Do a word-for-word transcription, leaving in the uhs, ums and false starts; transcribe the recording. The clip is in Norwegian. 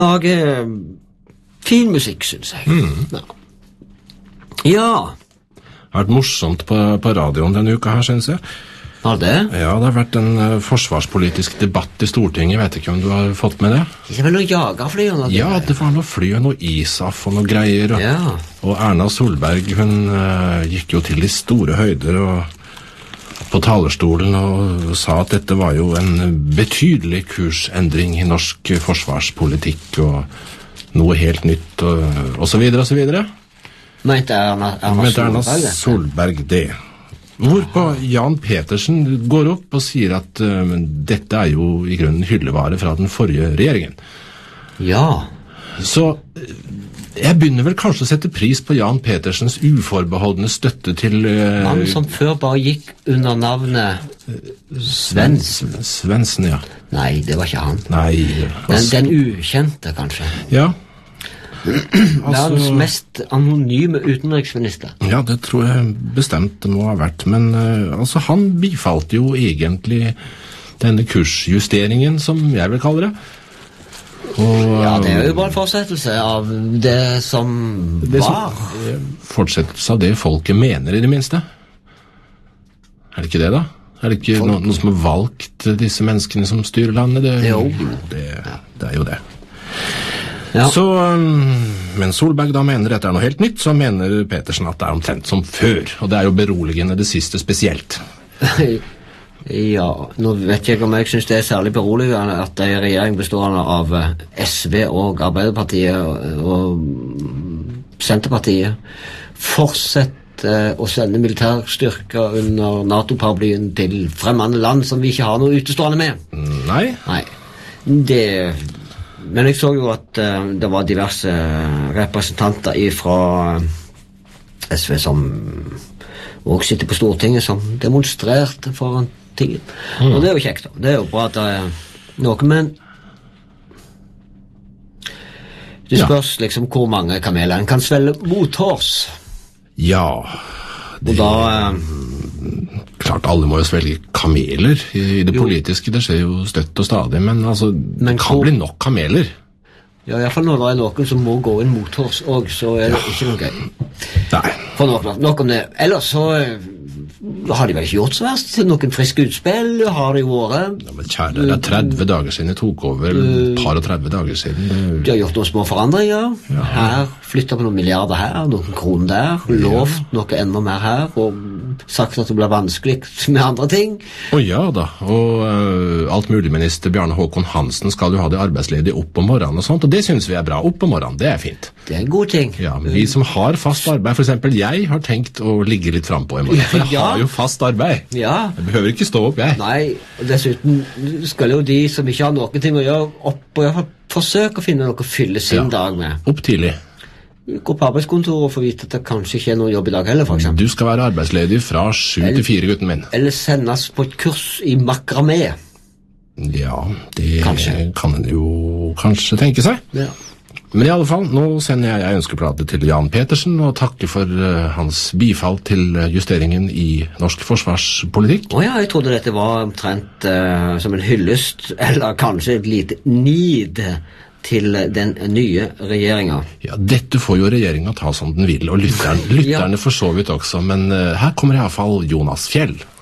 lager fin musikk, synes jeg. Mm. Ja. Ja. Det har vært morsomt på, på radioen denne uka her, synes jeg. Har det? Ja, det har vært en uh, forsvarspolitisk debatt i Stortinget. Jeg vet ikke om du har fått med det? Det er vel noe jagerfly og noe? Ja, det var noe fly og noe I S A F og noe greier. Og, ja. og Erna Solberg, hun uh, gikk jo til de store høyder og på talerstolen og sa at dette var jo en betydelig kursendring i norsk forsvarspolitikk og noe helt nytt og, og så videre og så videre. Mente Erna, Erna, Mente Erna Solberg, Solberg det. Hvorpå Jan Petersen går opp og sier at uh, dette er jo i grunnen hyllevare fra den forrige regjeringen. Ja. Så jeg begynner vel kanskje å sette pris på Jan Petersens uforbeholdne støtte til uh, han som før bare gikk under navnet Svendsen. Svendsen, ja. Nei, det var ikke han. Nei. Altså, den, den ukjente, kanskje. Ja. Altså, verdens mest anonyme utenriksminister. Ja, det tror jeg bestemt det må ha vært. Men uh, altså, han bifalte jo egentlig denne kursjusteringen, som jeg vil kalle det. Og, ja, det er jo bare en fortsettelse av det som det var. Som, fortsettelse av det folket mener, i det minste. Er det ikke det, da? Er det ikke no, noen som har valgt disse menneskene som styrer landet? Det, jo. Det, det er jo det. Ja. Så, men Solberg da mener dette er noe helt nytt, så mener Petersen at det er omtrent som før. Og det er jo beroligende det siste spesielt. Ja, nå vet jeg ikke om jeg synes det er særlig beroligende at det er regjering bestående av S V og Arbeiderpartiet og, og Senterpartiet fortsetter å sende militærstyrker under NATO-paraplyen til fremmede land som vi ikke har noe utestående med. Nei. Nei. Det, men jeg så jo at uh, det var diverse representanter fra S V som også sitter på Stortinget som demonstrerte foran ting. Mm. Og det er jo kjekt da. Det er jo bra at det er noe, men det spørs ja. Liksom hvor mange kameler en kan svelle mothårs. Ja. Det, og da... klart alle må jo svelge kameler i, i det jo. Politiske, det skjer jo støtt og stadig, men altså, men det kan hvor... bli nok kameler. Ja, i hvert fall når det er noen som må gå inn mothårs også, så er det ja. Ikke noe gøy. Nei. For nok, nok om det. Ellers så har de vel ikke gjort så verst til noen friske utspill, har de vært. Ja, men kjære, det er tretti dager siden jeg tok over, et par og tretti dager siden. De har gjort noen små forandringer. Ja. Her, flyttet på noen milliarder her, noen kroner der, lovt ja. Noe enda mer her, og sagt at det blir vanskelig med andre ting. Å ja da, og uh, altmuligminister Bjarne Håkon Hansen skal jo ha det arbeidsledige opp om morgenen og sånt, og det synes vi er bra. Opp om morgenen, det er fint. Det er en god ting. Ja, men vi som har fast arbeid, for eksempel jeg har tenkt å ligge litt frem på i morgen, for jeg ja. Har jo fast arbeid. Ja. Jeg behøver ikke stå opp, jeg. Nei, og dessuten skal jo de som ikke har noen ting å gjøre opp og i hvert fall forsøke å finne noe å fylle sin ja. Dag med. Opp tidlig. Gå på arbeidskontoret og få vite at det kanskje ikke er noen jobb i dag heller, for eksempel. Du skal være arbeidsledig fra sju til fire, gutten min. Eller sendes på et kurs i makramé. Ja, det kanskje. Kan en jo kanskje tenke seg. Ja. Men i alle fall, nå sender jeg, jeg ønskeplate til Jan Petersen og takker for uh, hans bifall til justeringen i norsk forsvarspolitikk. Åja, jeg trodde dette var omtrent uh, som en hyllest, eller kanskje et lite nid til den nye regjeringen. Ja, dette får jo regjeringen ta som den vil, og lytterne, lytterne ja. For så vidt også, men uh, her kommer i hvert fall Jonas Fjell.